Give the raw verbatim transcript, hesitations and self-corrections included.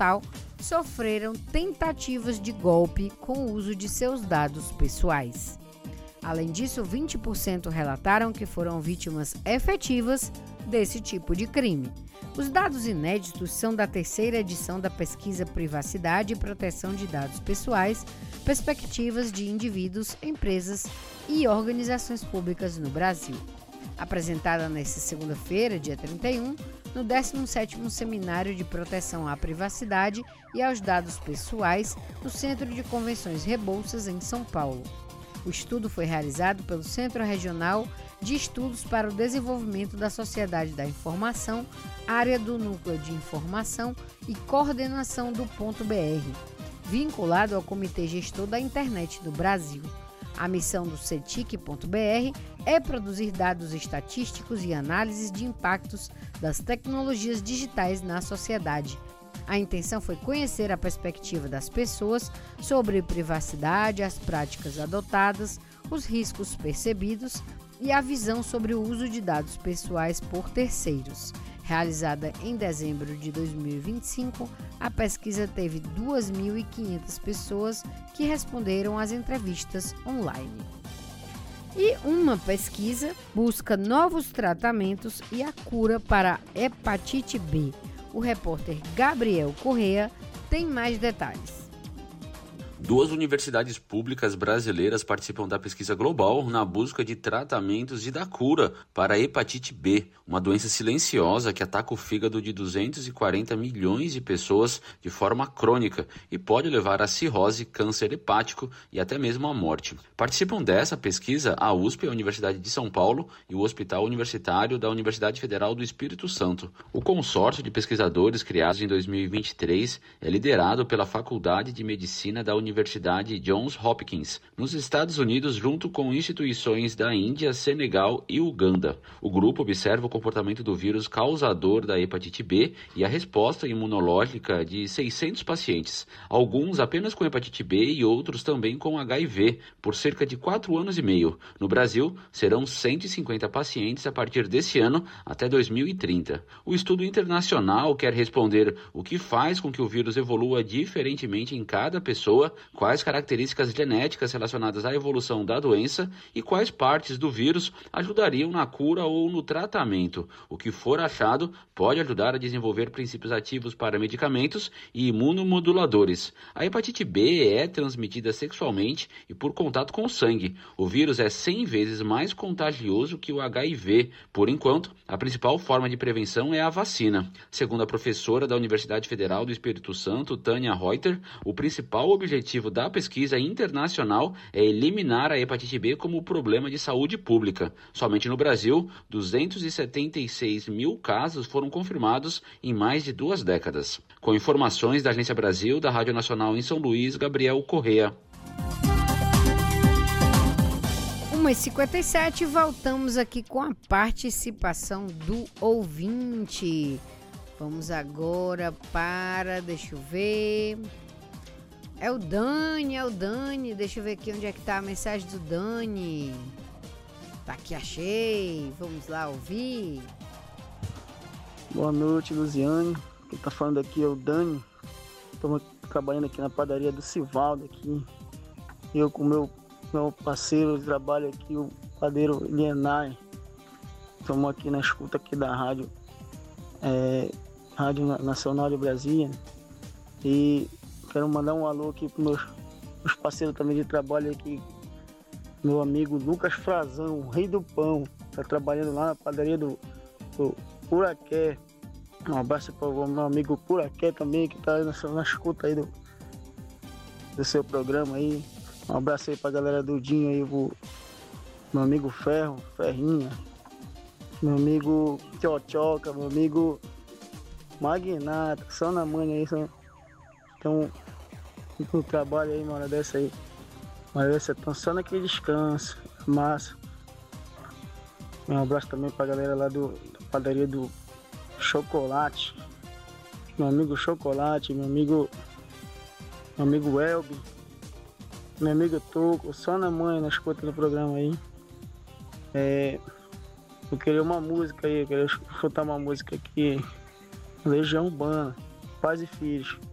total sofreram tentativas de golpe com o uso de seus dados pessoais. Além disso, vinte por cento relataram que foram vítimas efetivas desse tipo de crime. Os dados inéditos são da terceira edição da pesquisa Privacidade e Proteção de Dados Pessoais, Perspectivas de Indivíduos, Empresas e Organizações Públicas no Brasil, apresentada nesta segunda-feira, dia trinta e um, no décimo sétimo Seminário de Proteção à Privacidade e aos Dados Pessoais, no Centro de Convenções Rebouças, em São Paulo. O estudo foi realizado pelo Centro Regional de Estudos para o Desenvolvimento da Sociedade da Informação, área do Núcleo de Informação e Coordenação do Ponto B R, vinculado ao Comitê Gestor da Internet do Brasil. A missão do cetic.br é produzir dados estatísticos e análises de impactos das tecnologias digitais na sociedade. A intenção foi conhecer a perspectiva das pessoas sobre privacidade, as práticas adotadas, os riscos percebidos e a visão sobre o uso de dados pessoais por terceiros. Realizada em dezembro de dois mil e vinte e cinco, a pesquisa teve duas mil e quinhentas pessoas que responderam às entrevistas online. E uma pesquisa busca novos tratamentos e a cura para a hepatite B. O repórter Gabriel Correa tem mais detalhes. Duas universidades públicas brasileiras participam da pesquisa global na busca de tratamentos e da cura para a hepatite B, uma doença silenciosa que ataca o fígado de duzentos e quarenta milhões de pessoas de forma crônica e pode levar a cirrose, câncer hepático e até mesmo a morte. Participam dessa pesquisa a U S P, a Universidade de São Paulo, e o Hospital Universitário da Universidade Federal do Espírito Santo. O consórcio de pesquisadores criados em dois mil e vinte e três é liderado pela Faculdade de Medicina da Universidade Universidade Johns Hopkins, nos Estados Unidos, junto com instituições da Índia, Senegal e Uganda. O grupo observa o comportamento do vírus causador da hepatite B e a resposta imunológica de seiscentos pacientes, alguns apenas com hepatite B e outros também com H I V, por cerca de quatro anos e meio. No Brasil, serão cento e cinquenta pacientes a partir desse ano até dois mil e trinta. O estudo internacional quer responder o que faz com que o vírus evolua diferentemente em cada pessoa, quais características genéticas relacionadas à evolução da doença e quais partes do vírus ajudariam na cura ou no tratamento. O que for achado pode ajudar a desenvolver princípios ativos para medicamentos e imunomoduladores. A hepatite B é transmitida sexualmente e por contato com o sangue. O vírus é cem vezes mais contagioso que o H I V. Por enquanto, a principal forma de prevenção é a vacina. Segundo a professora da Universidade Federal do Espírito Santo, Tânia Reuter, o principal objetivo da pesquisa internacional é eliminar a hepatite B como problema de saúde pública. Somente no Brasil, duzentos e setenta e seis mil casos foram confirmados em mais de duas décadas. Com informações da Agência Brasil, da Rádio Nacional em São Luís, Gabriel Correa. uma e cinquenta e sete, voltamos aqui com a participação do ouvinte. Vamos agora para, deixa eu ver... É o Dani, é o Dani. Deixa eu ver aqui onde é que tá a mensagem do Dani. Tá aqui, achei. Vamos lá ouvir. Boa noite, Luziane. Quem tá falando aqui é o Dani. Estamos trabalhando aqui na padaria do Sivaldo aqui. Eu com meu meu parceiro de trabalho aqui, o padeiro Lienay. Estamos aqui na escuta aqui da rádio, é, Rádio Nacional de Brasília. E quero mandar um alô aqui para meus, meus parceiros também de trabalho aqui. Meu amigo Lucas Frazão, o rei do pão, está trabalhando lá na padaria do, do Puraqué. Um abraço para o meu amigo Puraqué também, que está na, na escuta aí do, do seu programa aí. Um abraço aí para a galera do Dinho aí, o meu amigo Ferro, Ferrinha, meu amigo Tchotchoca, meu amigo Magnata, só na manhã aí, só... Então, no trabalho aí, uma hora dessa aí. Uma hora dessa, estão só naquele descanso. Massa. Um abraço também pra galera lá do, da padaria do Chocolate. Meu amigo Chocolate, meu amigo. Meu amigo Elbi. Meu amigo Toco, só na manhã, na escuta do programa aí. É, eu queria uma música aí, eu queria escutar uma música aqui. Legião Urbana, Pais e Filhos.